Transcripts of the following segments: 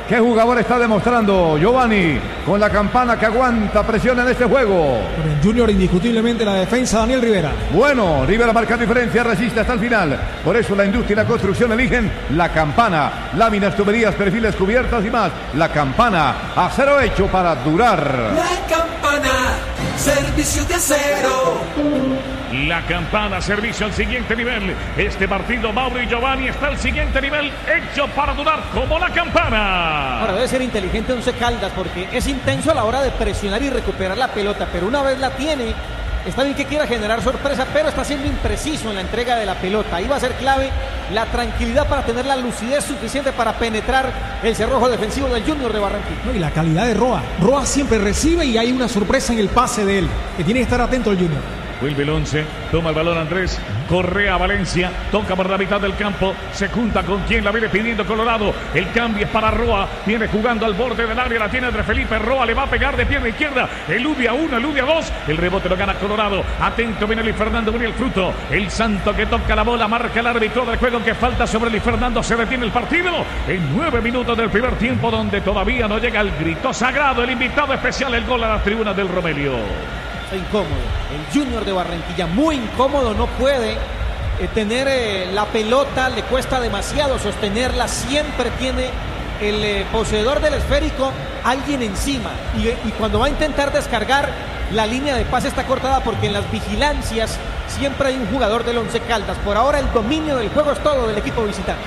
¿Qué jugador está demostrando Giovanni con la campana que aguanta presión en este juego? El Junior indiscutiblemente la defensa, Daniel Rivera. Bueno, Rivera marca diferencia, resiste hasta el final. Por eso la industria y la construcción eligen la campana. Láminas, tuberías, perfiles, cubiertas y más. La campana, acero hecho para durar. La campana, servicio de acero. La campana, servicio al siguiente nivel. Este partido, Mauro y Giovanni, está al siguiente nivel, hecho para durar como la campana. Ahora debe ser inteligente Once Caldas porque es intenso a la hora de presionar y recuperar la pelota, pero una vez la tiene, está bien que quiera generar sorpresa, pero está siendo impreciso en la entrega de la pelota. Ahí va a ser clave la tranquilidad para tener la lucidez suficiente para penetrar el cerrojo defensivo del Junior de Barranquilla. No, y la calidad de Roa. Roa siempre recibe y hay una sorpresa en el pase de él, que tiene que estar atento el Junior. Vuelve el 11, toma el balón Andrés, Correa Valencia, toca por la mitad del campo, se junta con quien la viene pidiendo Colorado, el cambio es para Roa, viene jugando al borde del área, la tiene entre Felipe, Roa le va a pegar de pierna izquierda, elude a 1, elude a 2, el rebote lo gana Colorado, atento viene Luis Fernando Muriel Fruto, el Santo que toca la bola, marca el árbitro del juego que falta sobre Luis Fernando, se detiene el partido en 9 minutos del primer tiempo donde todavía no llega el grito sagrado, el invitado especial, el gol a las tribunas del Romelio. Está incómodo, el Junior de Barranquilla, muy incómodo, no puede tener la pelota, le cuesta demasiado sostenerla, siempre tiene el poseedor del esférico alguien encima y cuando va a intentar descargar la línea de pase está cortada porque en las vigilancias siempre hay un jugador del Once Caldas. Por ahora el dominio del juego es todo del equipo visitante.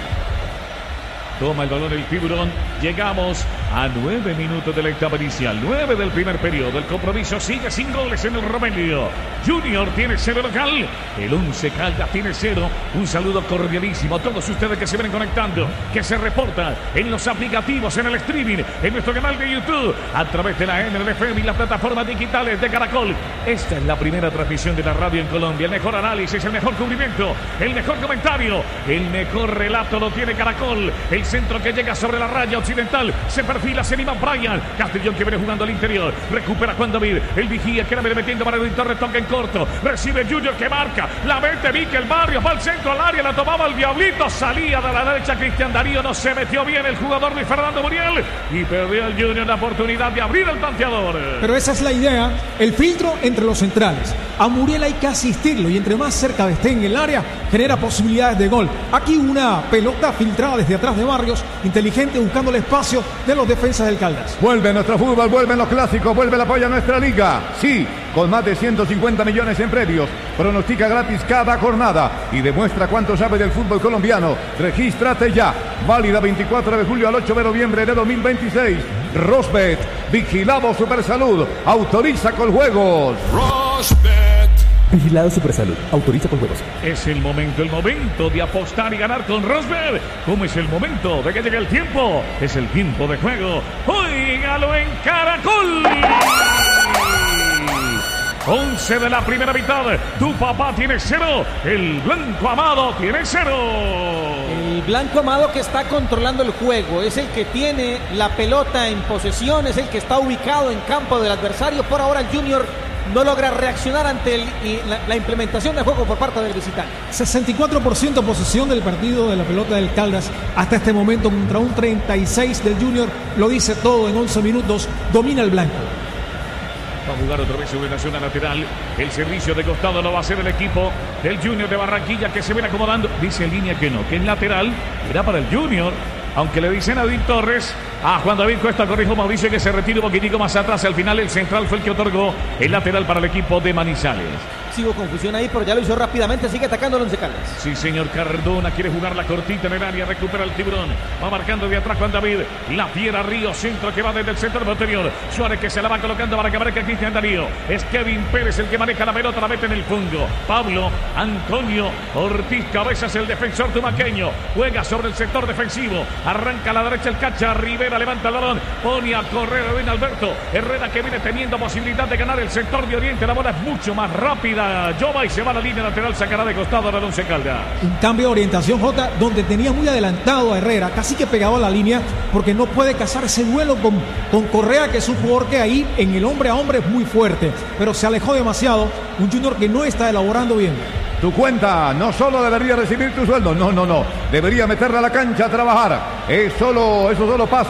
Toma el balón el Tiburón. Llegamos a 9 minutos de la etapa inicial. 9 del primer periodo. El compromiso sigue sin goles en el Romelio. Junior tiene 0 local. El Once Caldas tiene 0. Un saludo cordialísimo a todos ustedes que se vienen conectando, que se reportan en los aplicativos, en el streaming, en nuestro canal de YouTube, a través de la NFM y las plataformas digitales de Caracol. Esta es la primera transmisión de la radio en Colombia. El mejor análisis, el mejor cubrimiento, el mejor comentario, el mejor relato lo tiene Caracol. El centro que llega sobre la raya occidental, se perfila, se anima Brian Castellón que viene jugando al interior, recupera Juan David, el vigía que la viene metiendo para el Torres, toca en corto, recibe Junior que marca, la mete Mikel Barrios, va al centro al área, la tomaba el Diablito, salía de la derecha Cristian Darío, no se metió bien el jugador Luis Fernando Muriel y perdió el Junior la oportunidad de abrir el tanteador. Pero esa es la idea, el filtro entre los centrales. A Muriel hay que asistirlo y entre más cerca esté en el área, genera posibilidades de gol. Aquí una pelota filtrada desde atrás de Barrios, inteligente buscando el espacio de los defensas del Caldas. Vuelve nuestro fútbol, vuelven los clásicos, vuelve el apoyo a nuestra liga. Sí, con más de 150 millones en premios. Pronostica gratis cada jornada y demuestra cuánto sabe del fútbol colombiano. Regístrate ya. Válida 24 de julio al 8 de noviembre de 2026. Rosbet, vigilado Supersalud, autoriza con juegos. Rosbet. Vigilado Supersalud. Autoriza con juegos. Es el momento de apostar y ganar con Rosberg. ¿Cómo es el momento de que llegue el tiempo? Es el tiempo de juego. ¡Óigalo en Caracol! 11 de la primera mitad. Tu papá tiene 0. El Blanco Amado tiene 0. El Blanco Amado que está controlando el juego. Es el que tiene la pelota en posesión. Es el que está ubicado en campo del adversario. Por ahora el Junior no logra reaccionar ante la implementación del juego por parte del visitante. 64% posesión del partido de la pelota del Caldas hasta este momento contra un 36% del Junior. Lo dice todo en 11 minutos. Domina el blanco. Va a jugar otra vez sobre la zona lateral. El servicio de costado lo va a hacer el equipo del Junior de Barranquilla que se viene acomodando. Dice en línea que no, que en lateral era para el Junior. Aunque le dicen a Edwin Torres, a Juan David Cuesta, corrijo Mauricio, que se retire un poquitico más atrás. Al final el central fue el que otorgó el lateral para el equipo de Manizales. Sigo confusión ahí, pero ya lo hizo rápidamente. Sigue atacando el Once Caldas. Sí, señor. Cardona quiere jugar la cortita en el área. Recupera el Tiburón. Va marcando de atrás Juan David. La Fiera Río, centro que va desde el centro posterior. Suárez que se la va colocando para que aparezca Cristian Darío. Es Kevin Pérez el que maneja la pelota. La mete en el fondo. Pablo Antonio Ortiz Cabezas, el defensor tumaqueño. Juega sobre el sector defensivo. Arranca a la derecha el Cacha. Rivera levanta el balón. Pone a correr a Edwin Alberto Herrera que viene teniendo posibilidad de ganar el sector de Oriente. La bola es mucho más rápida. Jova y se va a la línea lateral, sacará de costado al Once Caldas. Un cambio de orientación, Jota, donde tenía muy adelantado a Herrera, casi que pegado a la línea, porque no puede cazar ese duelo con Correa, que es un jugador que ahí en el hombre a hombre es muy fuerte, pero se alejó demasiado. Un Junior que no está elaborando bien. Tu cuenta no solo debería recibir tu sueldo, no. Debería meterla a la cancha a trabajar. Eso solo pasa